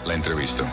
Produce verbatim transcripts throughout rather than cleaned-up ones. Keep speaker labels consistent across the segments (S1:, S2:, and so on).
S1: la entrevista.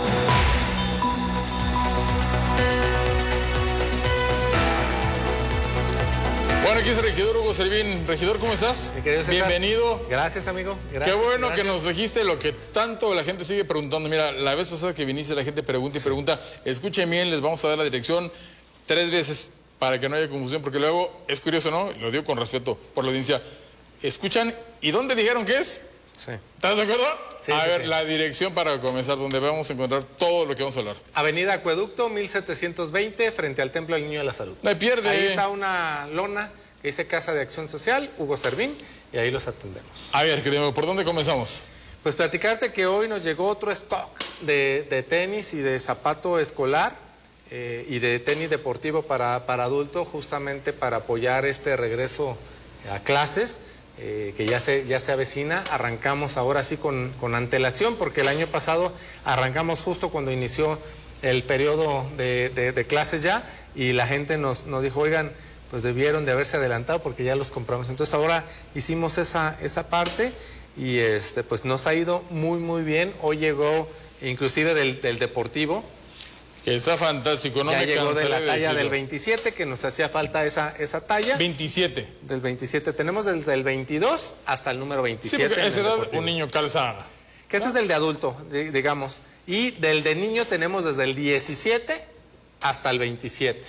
S2: Bueno, aquí es el regidor Hugo Servín. Regidor, ¿cómo estás?
S3: Mi querido César.
S2: Bienvenido.
S3: Gracias, amigo. Gracias,
S2: Qué bueno
S3: gracias.
S2: que nos dijiste lo que tanto la gente sigue preguntando. Mira, la vez pasada que viniste la gente pregunta y sí. pregunta. Escuchen bien, les vamos a dar la dirección tres veces para que no haya confusión, porque luego es curioso, ¿no? Lo digo con respeto por la audiencia. Escuchan, ¿y dónde dijeron que es?
S3: Sí.
S2: ¿Estás de acuerdo?
S3: Sí,
S2: a
S3: sí,
S2: ver,
S3: sí.
S2: la dirección para comenzar, donde vamos a encontrar todo lo que vamos a hablar.
S3: Avenida Acueducto, mil setecientos veinte, frente al Templo del Niño de la Salud.
S2: No hay pierde.
S3: Ahí está una lona que dice Casa de Acción Social, Hugo Servín, y ahí los atendemos.
S2: A ver, querido, ¿por dónde comenzamos?
S3: Pues platicarte que hoy nos llegó otro stock de, de tenis y de zapato escolar eh, y de tenis deportivo para, para adultos, justamente para apoyar este regreso a clases. Eh, que ya se, ya se avecina. Arrancamos ahora sí con, con antelación, porque el año pasado arrancamos justo cuando inició el periodo de, de, de clases ya, y la gente nos, nos dijo, oigan, pues debieron de haberse adelantado porque ya los compramos. Entonces ahora hicimos esa, esa parte y este, pues nos ha ido muy muy bien. Hoy llegó inclusive del, del deportivo.
S2: Que está fantástico, no
S3: ya
S2: me
S3: llegó de la
S2: de
S3: talla
S2: decirlo.
S3: del veintisiete, que nos hacía falta esa, esa talla.
S2: veintisiete.
S3: Del veintisiete. Tenemos desde el veintidós hasta el número veintisiete.
S2: Sí, porque a esa edad
S3: deportivo.
S2: un niño calza.
S3: Que ese es del de adulto, digamos. Y del de niño tenemos desde el diecisiete hasta el veintisiete.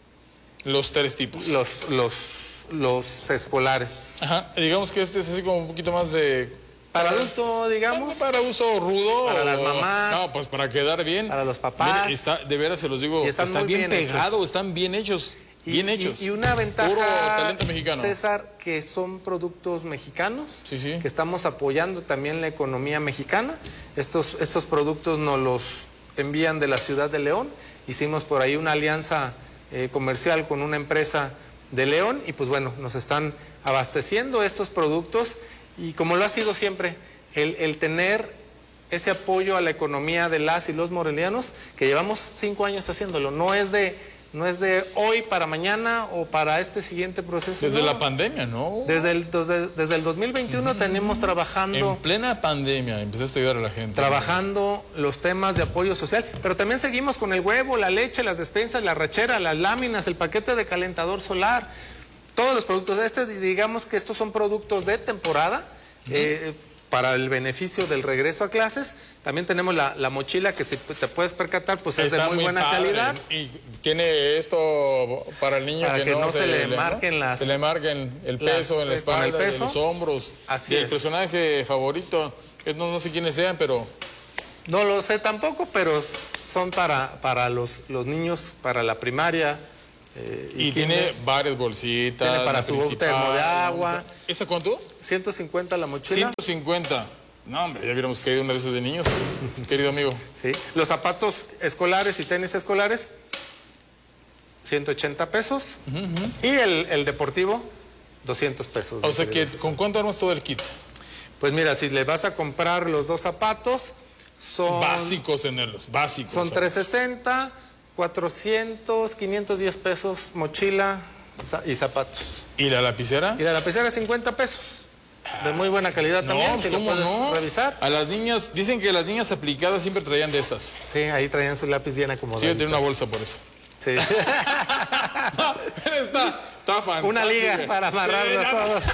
S2: Los tres tipos.
S3: Los, los, los escolares.
S2: Ajá, digamos que este es así como un poquito más de...
S3: Para adulto, digamos.
S2: Para uso rudo.
S3: Para
S2: o...
S3: las mamás.
S2: No, pues para quedar bien.
S3: Para los papás.
S2: Miren, está, de veras se los digo,
S3: Y están
S2: está
S3: muy
S2: bien,
S3: bien
S2: pegado,
S3: hechos.
S2: están bien hechos.
S3: Y,
S2: bien
S3: y,
S2: hechos.
S3: Y una ventaja,
S2: puro talento mexicano.
S3: César, que son productos mexicanos.
S2: Sí, sí.
S3: Que estamos apoyando también la economía mexicana. Estos, estos productos nos los envían de la ciudad de León. Hicimos por ahí una alianza eh, comercial con una empresa de León y pues bueno, nos están abasteciendo estos productos y como lo ha sido siempre, el, el tener ese apoyo a la economía de las y los morelianos, que llevamos cinco años haciéndolo, no es de, no es de hoy para mañana o para este siguiente proceso.
S2: Desde
S3: no.
S2: la pandemia, ¿no?
S3: Desde el, desde, desde el dos mil veintiuno mm. tenemos trabajando...
S2: En plena pandemia empezaste a ayudar a la gente.
S3: Trabajando ¿no? los temas de apoyo social, pero también seguimos con el huevo, la leche, las despensas, la rachera, las láminas, el paquete de calentador solar, todos los productos. Este, digamos que estos son productos de temporada, uh-huh. eh, para el beneficio del regreso a clases. También tenemos la, la mochila que si te puedes percatar, pues es
S2: Está
S3: de muy,
S2: muy
S3: buena
S2: padre.
S3: calidad.
S2: Y tiene esto para el niño
S3: para
S2: que,
S3: que
S2: no,
S3: no se,
S2: se
S3: le
S2: ¿no?
S3: marquen las...
S2: Se le marquen el peso
S3: las,
S2: en la
S3: eh,
S2: espalda,
S3: el peso.
S2: y los hombros.
S3: Así
S2: y el
S3: es.
S2: personaje favorito, no, no sé quiénes sean, pero...
S3: No lo sé tampoco, pero son para, para los, los niños, para la primaria.
S2: Eh, y, y tiene tiene varias bolsitas.
S3: Tiene para su termo de agua.
S2: ¿Esta cuánto?
S3: ciento cincuenta la mochila.
S2: ciento cincuenta. No, hombre, ya hubiéramos querido una de esas de niños, querido amigo.
S3: Sí. Los zapatos escolares y tenis escolares, ciento ochenta pesos. Uh -huh. Y el, el deportivo, doscientos pesos.
S2: O sea que, ¿con cuánto armas todo el kit?
S3: Pues mira, si le vas a comprar los dos zapatos, son...
S2: Básicos tenerlos, básicos.
S3: Son trescientos sesenta, cuatrocientos, quinientos diez pesos, mochila y zapatos.
S2: ¿Y la lapicera?
S3: Y la lapicera, cincuenta pesos. De muy buena calidad
S2: no,
S3: también, si lo
S2: ¿cómo
S3: puedes
S2: no?
S3: revisar.
S2: A las niñas, dicen que las niñas aplicadas siempre traían de estas.
S3: Sí, ahí traían su lápiz bien acomodado.
S2: Sí, yo tenía una bolsa por eso.
S3: Sí.
S2: No, pero está, está fantástico.
S3: Una liga para amarrarlos sí, todos.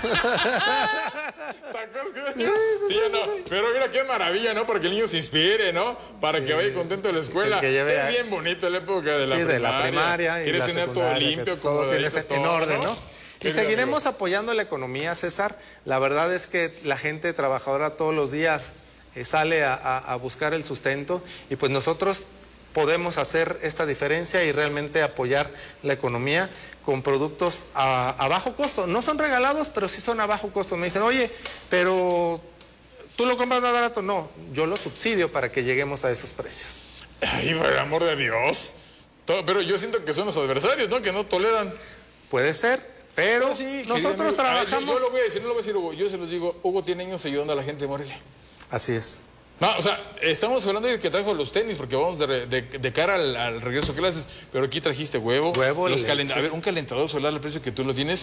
S2: Sí, sí, no. sí. Pero mira qué maravilla, ¿no? Para que el niño se inspire, ¿no? Para sí. que vaya contento de la escuela.
S3: Lleve...
S2: Es bien bonito la época de la
S3: sí,
S2: primaria.
S3: de la primaria.
S2: Quieres tener todo limpio, como
S3: todo tienes en orden, ¿no? Y
S2: Qué
S3: seguiremos amigo. apoyando la economía, César. La verdad es que la gente trabajadora todos los días eh, sale a, a, a buscar el sustento y pues nosotros podemos hacer esta diferencia y realmente apoyar la economía con productos a, a bajo costo. No son regalados, pero sí son a bajo costo. Me dicen, oye, pero ¿tú lo compras más barato? No, yo lo subsidio para que lleguemos a esos precios.
S2: Ay, por el amor de Dios. Todo, pero yo siento que son los adversarios, ¿no? Que no toleran.
S3: Puede ser, pero no, sí, nosotros trabajamos...
S2: Ver, yo, yo lo voy a decir, no lo voy a decir Hugo, yo se los digo, Hugo tiene años ayudando a la gente de Morelia.
S3: Así es.
S2: No, o sea, estamos hablando de que trajo los tenis porque vamos de, de, de cara al, al regreso a clases, pero aquí trajiste huevo.
S3: Huevo,
S2: los calent... A ver, un calentador solar al precio que tú lo tienes,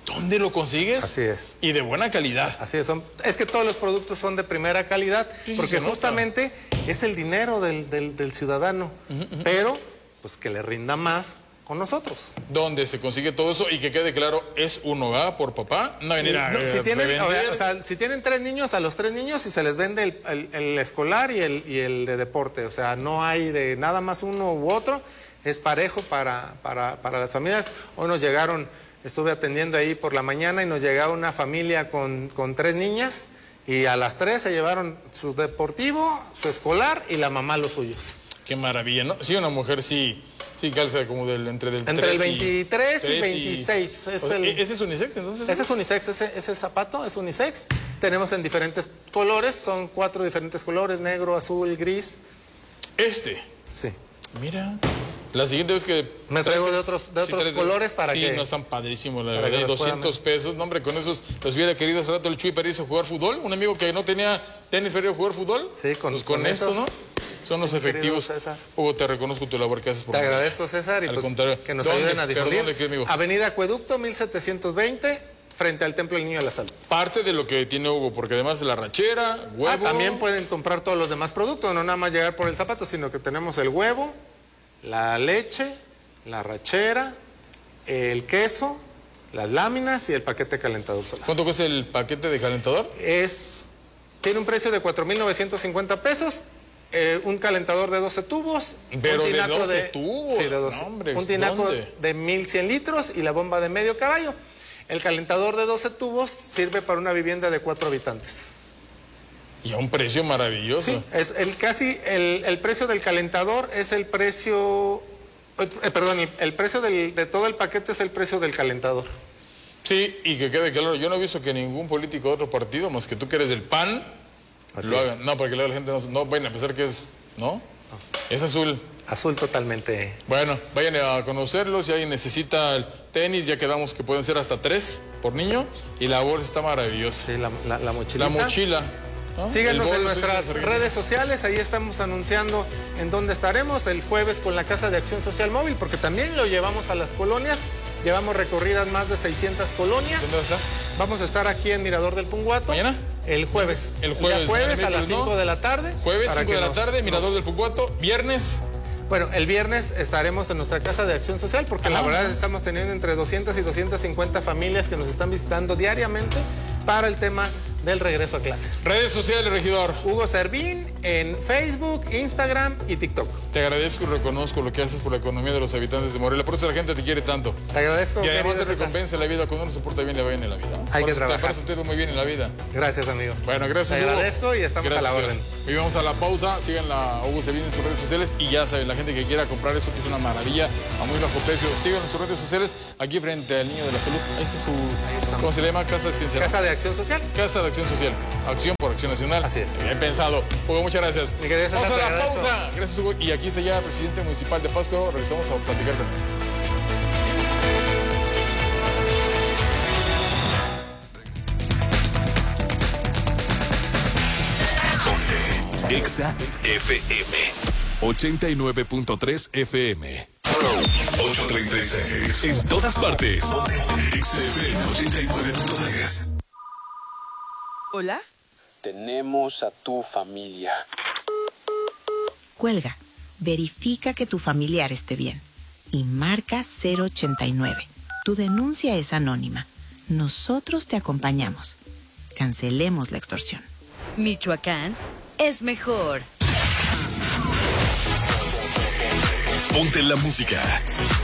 S2: ¿Dónde lo consigues?
S3: Así es.
S2: Y de buena calidad.
S3: Así es. Son, es que todos los productos son de primera calidad,
S2: Sí, sí,
S3: porque
S2: se nota.
S3: justamente es el dinero del, del, del ciudadano, uh-huh, uh-huh. pero pues que le rinda más con nosotros.
S2: ¿Dónde se consigue todo eso? Y que quede claro, es uno ¿verdad? Por papá. No venir a
S3: no, si,
S2: eh,
S3: tienen,
S2: revender.
S3: o sea, si tienen tres niños, a los tres niños y se les vende el, el, el escolar y el, y el de deporte. O sea, no hay de nada más uno u otro. Es parejo para, para, para las familias. Hoy nos llegaron, estuve atendiendo ahí por la mañana y nos llegaba una familia con, con tres niñas y a las tres se llevaron su deportivo, su escolar y la mamá los suyos.
S2: Qué maravilla, ¿no? Sí, una mujer sí... Sí, calza como del, entre, del
S3: entre el veintitrés y,
S2: y
S3: veintiséis.
S2: Y,
S3: es
S2: o sea,
S3: el,
S2: ¿Ese es unisex entonces?
S3: Ese es unisex, ese, ese zapato es unisex. Tenemos en diferentes colores, son cuatro diferentes colores, negro, azul, gris.
S2: ¿Este?
S3: Sí.
S2: Mira, la siguiente vez que...
S3: Me traigo de otros, de otros
S2: sí,
S3: colores para
S2: sí,
S3: que...
S2: Sí, no están padrísimos, la verdad. doscientos pesos, no hombre, con esos los hubiera querido hace rato el Chuy para irse a jugar fútbol. Un amigo que no tenía tenis para ir a jugar fútbol.
S3: Sí, con,
S2: pues con,
S3: con
S2: esto,
S3: esos,
S2: ¿no? Son los
S3: sí,
S2: efectivos. Hugo, te reconozco tu labor que haces por
S3: Te
S2: nosotros.
S3: agradezco, César, y
S2: Al
S3: pues
S2: contrario.
S3: que nos
S2: ¿Dónde?
S3: ayuden a difundir.
S2: ¿Dónde, qué, amigo?
S3: Avenida Acueducto, mil setecientos veinte, frente al Templo del Niño de la Salud.
S2: Parte de lo que tiene Hugo, porque además de la rachera, huevo...
S3: Ah, también pueden comprar todos los demás productos, no nada más llegar por el zapato, sino que tenemos el huevo, la leche, la rachera, el queso, las láminas y el paquete calentador solar.
S2: ¿Cuánto cuesta el paquete de calentador?
S3: Es, tiene un precio de cuatro mil novecientos cincuenta pesos, eh, un calentador de doce tubos.
S2: Pero
S3: un tinaco
S2: de doce
S3: de,
S2: tubos.
S3: Sí, de doce.
S2: No, hombre,
S3: un tinaco
S2: ¿dónde?
S3: de mil cien litros y la bomba de medio caballo. El calentador de doce tubos sirve para una vivienda de cuatro habitantes.
S2: Y a un precio maravilloso.
S3: Sí, es el casi el, el precio del calentador es el precio, eh, perdón, el, el precio del, de todo el paquete es el precio del calentador.
S2: Sí, y que quede claro, yo no he visto que ningún político de otro partido, más que tú que eres del P A N,
S3: Así
S2: lo
S3: es.
S2: hagan. No, porque luego la gente no, no vayan a pensar que es, ¿no? Es azul.
S3: Azul totalmente.
S2: Bueno, vayan a conocerlo, si alguien necesita el tenis, ya quedamos que pueden ser hasta tres por niño, sí. Y la bolsa está maravillosa.
S3: Sí, la, la, la mochilita.
S2: La mochila. ¿no?
S3: Síganos
S2: El
S3: en
S2: bolso,
S3: nuestras
S2: ese
S3: redes sociales, ahí estamos anunciando en dónde estaremos el jueves con la Casa de Acción Social Móvil, porque también lo llevamos a las colonias, llevamos recorridas más de seiscientas colonias.
S2: ¿Dónde está?
S3: Vamos a estar aquí en Mirador del Punguato.
S2: ¿Mañana?
S3: El jueves.
S2: El jueves.
S3: El jueves a
S2: mañana,
S3: las
S2: ¿no?
S3: cinco de la tarde.
S2: Jueves,
S3: para
S2: cinco de
S3: que
S2: la
S3: nos-
S2: tarde, Mirador
S3: nos-
S2: del Punguato. Viernes.
S3: Bueno, el viernes estaremos en nuestra Casa de Acción Social, porque la
S2: Ah.
S3: verdad estamos teniendo entre doscientas y doscientas cincuenta familias que nos están visitando diariamente para el tema del regreso a clases.
S2: Redes sociales, regidor.
S3: Hugo Servín en Facebook, Instagram y TikTok.
S2: Te agradezco y reconozco lo que haces por la economía de los habitantes de Morelia. Por eso la gente te quiere tanto.
S3: Te agradezco.
S2: Y además
S3: querido
S2: se
S3: César.
S2: recompensa en la vida. Cuando uno se porta bien, le va bien en la vida.
S3: Hay
S2: Por
S3: que
S2: eso
S3: trabajar.
S2: Te parece usted muy bien en la vida.
S3: Gracias, amigo.
S2: Bueno, gracias,
S3: Te
S2: Hugo.
S3: agradezco y estamos a la
S2: Gracias.
S3: orden.
S2: Hoy vamos a la pausa. Sigan a Hugo Servín en sus redes sociales. Y ya saben, la gente que quiera comprar eso, que es una maravilla, a muy bajo precio, sigan en sus redes sociales. Aquí frente al Niño de la Salud. Ahí está su...
S3: estamos.
S2: ¿Cómo se llama? Casa Extensión.
S3: Casa de Acción Social.
S2: Casa de Acción Social. Acción por Acción Nacional.
S3: Así es.
S2: Bien pensado. Hugo, muchas gracias.
S3: Mi querido César,
S2: Vamos a
S3: te
S2: la
S3: agradezco.
S2: pausa. Gracias, Hugo. Y aquí está ya el presidente municipal de Pátzcuaro. Regresamos a platicar con él.
S1: Exa F M ochenta y nueve punto tres F M ocho treinta y seis en todas partes. Exa F M ochenta y nueve punto tres.
S4: ¿Hola?
S5: Tenemos a tu familia.
S6: Cuelga, verifica que tu familiar esté bien y marca cero ochenta y nueve. Tu denuncia es anónima. Nosotros te acompañamos. Cancelemos la extorsión.
S4: Michoacán es mejor.
S1: Ponte la música.